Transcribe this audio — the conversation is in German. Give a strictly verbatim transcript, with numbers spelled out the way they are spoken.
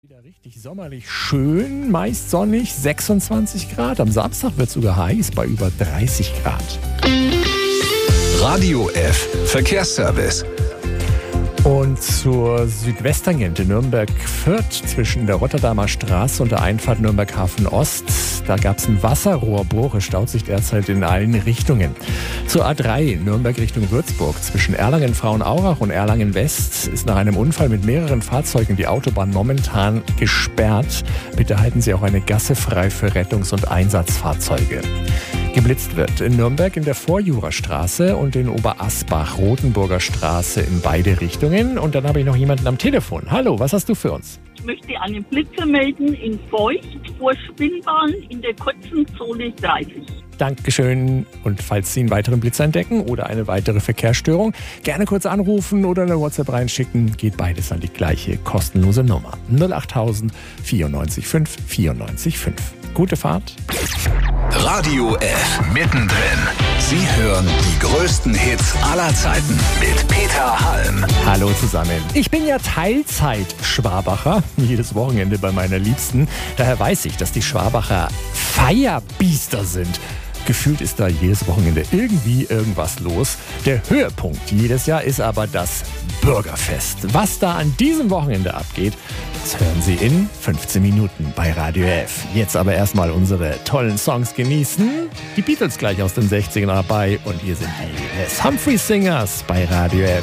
Wieder richtig sommerlich schön, meist sonnig, sechsundzwanzig Grad. Am Samstag wird es sogar heiß bei über dreißig Grad. Radio F Verkehrsservice. Und zur Südwesttangente Nürnberg-Fürth zwischen der Rotterdamer Straße und der Einfahrt Nürnberg-Hafen Ost. Da gab es einen Wasserrohrbruch. Es staut sich derzeit in allen Richtungen. Zur A drei Nürnberg Richtung Würzburg zwischen Erlangen-Frauenaurach und Erlangen-West ist nach einem Unfall mit mehreren Fahrzeugen die Autobahn momentan gesperrt. Bitte halten Sie auch eine Gasse frei für Rettungs- und Einsatzfahrzeuge. Geblitzt wird in Nürnberg in der Vorjurastraße und in Oberasbach-Rotenburger Straße in beide Richtungen. Und dann habe ich noch jemanden am Telefon. Hallo, was hast du für uns? Ich möchte einen Blitzer melden in Feucht vor Spinnbahn in der kurzen Zone dreißig. Dankeschön. Und falls Sie einen weiteren Blitz entdecken oder eine weitere Verkehrsstörung, gerne kurz anrufen oder eine WhatsApp reinschicken. Geht beides an die gleiche kostenlose Nummer. null achttausend vierundneunzig fünf vierundneunzig fünf. Gute Fahrt. Radio F mittendrin. Sie hören die größten Hits aller Zeiten mit Peter Halm. Hallo zusammen. Ich bin ja Teilzeit-Schwabacher. Jedes Wochenende bei meiner Liebsten. Daher weiß ich, dass die Schwabacher Feierbiester sind. Gefühlt ist da jedes Wochenende irgendwie irgendwas los. Der Höhepunkt jedes Jahr ist aber das Bürgerfest. Was da an diesem Wochenende abgeht, das hören Sie in fünfzehn Minuten bei Radio F. Jetzt aber erstmal unsere tollen Songs genießen. Die Beatles gleich aus den sechzigern dabei und hier sind die Les Humphrey Singers bei Radio F.